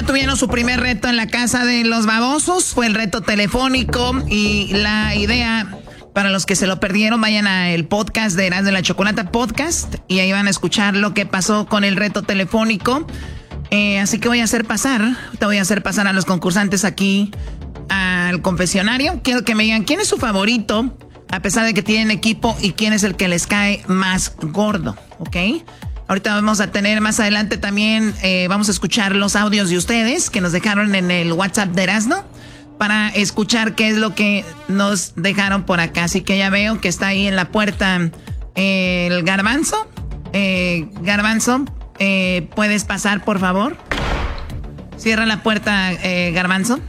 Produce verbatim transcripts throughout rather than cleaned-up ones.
ya tuvieron su primer reto en la casa de los babosos. Fue el reto telefónico y la idea, para los que se lo perdieron, vayan al podcast de Erasmo de la Chocolata Podcast y ahí van a escuchar lo que pasó con el reto telefónico. Eh, así que voy a hacer pasar, te voy a hacer pasar a los concursantes aquí al confesionario. Quiero que me digan quién es su favorito, a pesar de que tienen equipo, y quién es el que les cae más gordo, ¿ok? Ahorita vamos a tener más adelante también, eh, vamos a escuchar los audios de ustedes que nos dejaron en el WhatsApp de Erasmo para escuchar qué es lo que nos dejaron por acá. Así que ya veo que está ahí en la puerta eh, el Garbanzo. Eh, Garbanzo, eh, ¿puedes pasar, por favor? Cierra la puerta, eh, Garbanzo.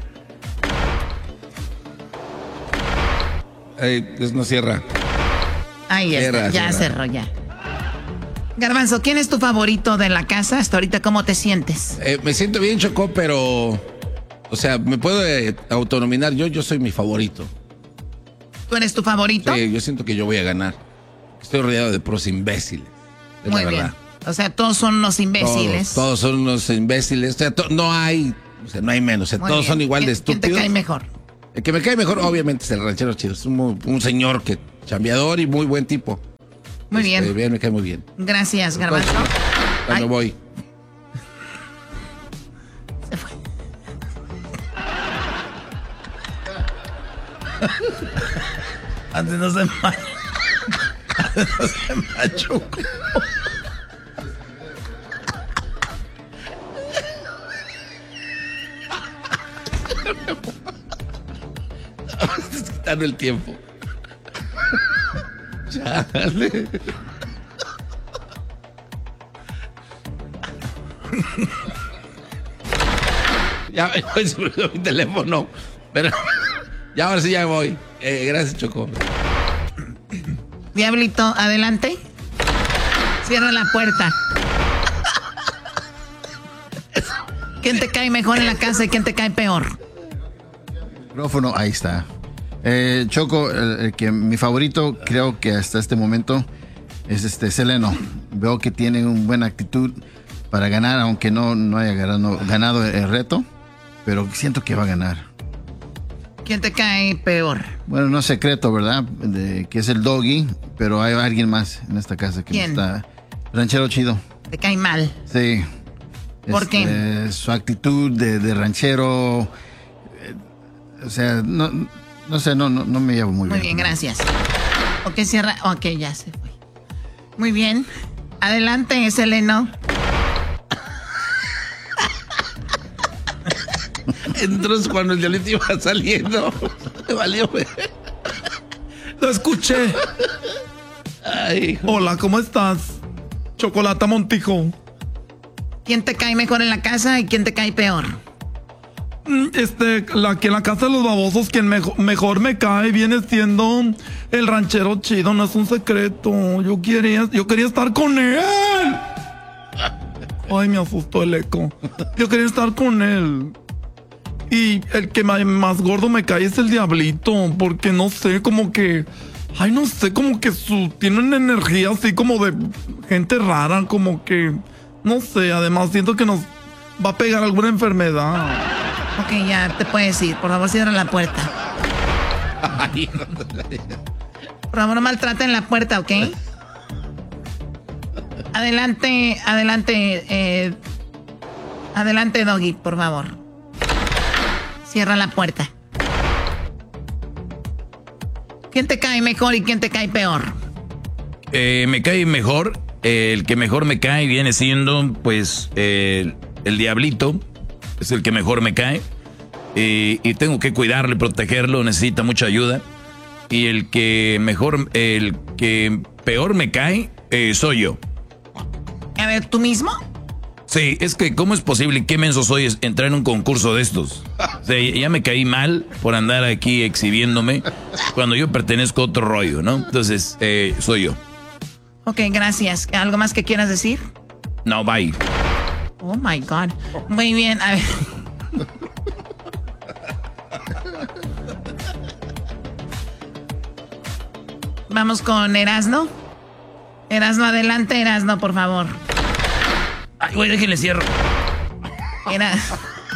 Eh, no cierra. Ahí está, cierra, ya cierra. cerró, ya. Garbanzo, ¿quién es tu favorito de la casa? Hasta ahorita, ¿cómo te sientes? Eh, me siento bien, Choco, pero... O sea, me puedo eh, autonominar. Yo, yo soy mi favorito. ¿Tú eres tu favorito? Sí, yo siento que yo voy a ganar. Estoy rodeado de pros imbéciles. Es Muy la bien. verdad. O sea, todos son unos imbéciles. Todos, todos son unos imbéciles. O sea, to- no hay... O sea, no hay menos. O sea, Muy todos bien. son igual de ¿Quién- estúpidos. ¿Quién te cae mejor? El que me cae mejor, obviamente, es el ranchero chido. Es un, un señor que chambeador y muy buen tipo. Muy Este, bien. bien. Me cae muy bien. Gracias, Garbanzo. Cuando Ay, voy. se fue. Antes no se ma... Antes no se machucó. Estás quitando el tiempo. Chale. Ya me voy, se me olvidó mi teléfono. Pero ya ahora sí ya me voy. Eh, gracias, Choco. Diablito, adelante. Cierra la puerta. ¿Quién te cae mejor en la casa y quién te cae peor? Micrófono, ahí está. Eh, Choco, el, el que mi favorito creo que hasta este momento es este Seleno. Veo que tiene una buena actitud para ganar, aunque no, no haya ganado, ganado el reto, pero siento que va a ganar. ¿Quién te cae peor? Bueno, no es secreto, ¿verdad? De, que es el Doggy, pero hay alguien más en esta casa que ¿Quién? está. Ranchero chido. Te cae mal. Sí. ¿Por Este, qué? Su actitud de, de ranchero. eh, o sea, no, no sé, no, no, no me llevo muy, Muy bien. bien, gracias. Ok, cierra. Ok, ya se fue. Muy bien. Adelante, Seleno. Entonces cuando el diablito iba saliendo, me valió. güey. Lo escuché. Ay, hijo. Hola, ¿cómo estás? Chocolata Montijo. ¿Quién te cae mejor en la casa y quién te cae peor? Mm, Este, la, aquí en la casa de los babosos, quien mejo- mejor me cae viene siendo el ranchero chido, no es un secreto. Yo quería, yo quería estar con él. Ay, me asustó el eco. Yo quería estar con él. Y el que ma- más gordo me cae es el diablito, porque no sé, como que... Ay, no sé, como que su, tiene una energía así como de gente rara, como que... No sé, además siento que nos va a pegar alguna enfermedad. Ok, ya te puedes ir. Por favor, cierra la puerta. Ay, hijo. Por favor, no maltraten la puerta, ¿ok? Adelante, adelante, eh, adelante, Doggy, por favor. Cierra la puerta. ¿Quién te cae mejor y quién te cae peor? Eh, me cae mejor, eh, el que mejor me cae viene siendo, pues, eh, el diablito, es el que mejor me cae, eh, y tengo que cuidarlo y protegerlo, necesita mucha ayuda, y el que mejor, el que peor me cae, eh, soy yo. A ver, ¿tú mismo? Sí, es que ¿cómo es posible y qué menso soy es entrar en un concurso de estos? O sea, ya me caí mal por andar aquí exhibiéndome cuando yo pertenezco a otro rollo, ¿no? Entonces, eh, soy yo. Ok, gracias. ¿Algo más que quieras decir? No, bye. Oh, my God. Muy bien, a ver. Vamos con Erasno. Erasno, adelante, Erasno, por favor. Ay, güey, déjenle cierro. Era...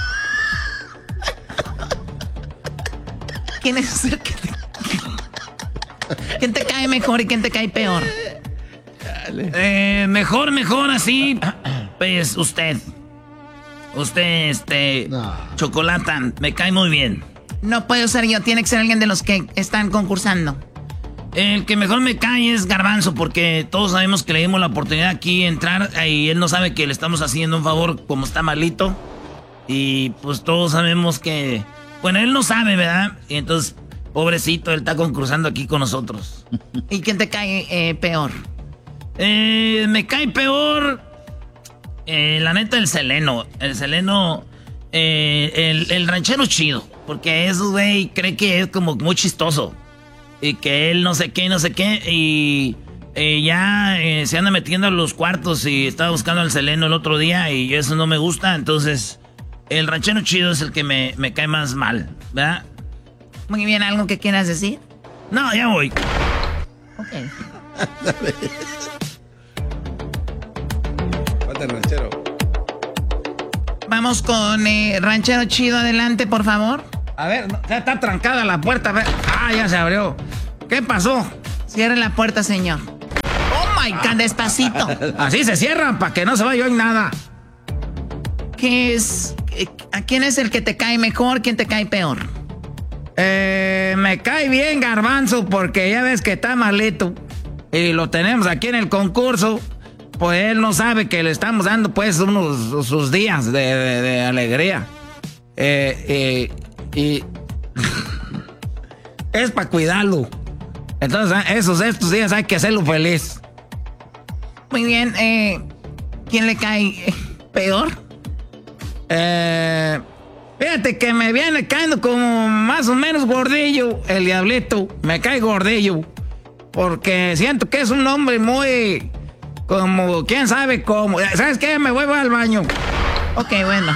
¿Quién es el que te... ¿Quién te cae mejor y quién te cae peor? Eh, mejor, mejor así. Pues usted. Usted, este... No. Chocolata, me cae muy bien. No puedo ser yo, tiene que ser alguien de los que están concursando. El que mejor me cae es Garbanzo, porque todos sabemos que le dimos la oportunidad aquí de entrar y él no sabe que le estamos haciendo un favor como está malito. Y pues todos sabemos que... Bueno, él no sabe, ¿verdad? Y entonces, pobrecito, él está concursando aquí con nosotros. ¿Y quién te cae eh, peor? Eh, me cae peor... Eh, la neta, el Seleno. El Seleno... Eh, el, el ranchero chido. Porque ese güey cree que es como muy chistoso. Y que él no sé qué, no sé qué. Y eh, ya eh, se anda metiendo a los cuartos. Y estaba buscando al Seleno el otro día. Y eso no me gusta. Entonces, el ranchero chido es el que me, me cae más mal, ¿verdad? Muy bien, ¿algo que quieras decir? No, ya voy. Ok. Falta el ranchero. Vamos con eh, ranchero chido, adelante, por favor. A ver, no, ya está trancada la puerta. A ver. Ah, ya se abrió. ¿Qué pasó? Cierre la puerta, señor. Oh my God, despacito. Así se cierra para que no se vaya hoy nada. ¿Qué es? ¿A quién es el que te cae mejor? ¿Quién te cae peor? Eh, me cae bien Garbanzo porque ya ves que está malito. Y lo tenemos aquí en el concurso. Pues él no sabe que le estamos dando pues unos sus días de, de, de alegría. Eh, eh, y es para cuidarlo. Entonces esos estos días hay que hacerlo feliz. Muy bien, eh, ¿quién le cae peor? Eh, fíjate que me viene cayendo como más o menos gordillo el diablito. Me cae gordillo. Porque siento que es un hombre muy... Como, quién sabe cómo. ¿Sabes qué? Me voy al baño. Ok, bueno.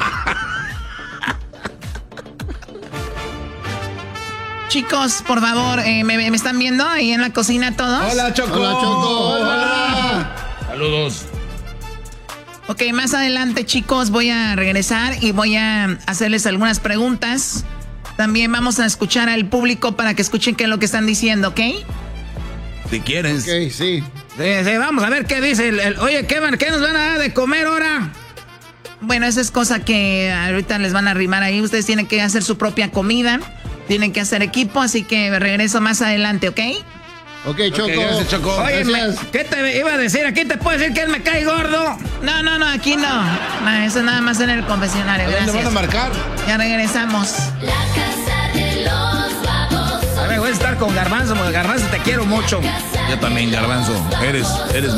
Chicos, por favor, eh, ¿me, ¿me están viendo ahí en la cocina todos? Hola, Choco. Hola, Choco. Hola. Saludos. Ok, más adelante, chicos, voy a regresar y voy a hacerles algunas preguntas. También vamos a escuchar al público para que escuchen qué es lo que están diciendo, ¿ok? Si quieres. Ok, sí. Sí, sí, vamos a ver qué dice el, el, oye, ¿qué, ¿qué nos van a dar de comer ahora? Bueno, esa es cosa que ahorita les van a arrimar ahí. Ustedes tienen que hacer su propia comida, tienen que hacer equipo, así que regreso más adelante, ¿ok? Ok, Choco. Ok, gracias, Choco. Oye, Gracias. me- ¿qué te iba a decir? Aquí te puedo decir que él me cae gordo. No, no, no, aquí no. No, eso nada más en el confesionario, ¿Dónde van a gracias. marcar? Ya regresamos. La casa de los babosos. A ver, voy a estar con Garbanzo, porque Garbanzo te quiero mucho. Yo también, Garbanzo. Eres, eres